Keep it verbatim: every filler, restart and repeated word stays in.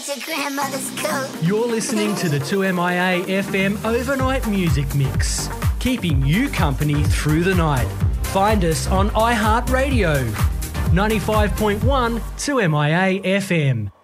your grandmother's coat. You're listening to the two M I A F M Overnight Music Mix, keeping you company through the night. Find us on iHeartRadio, ninety-five point one two M I A F M.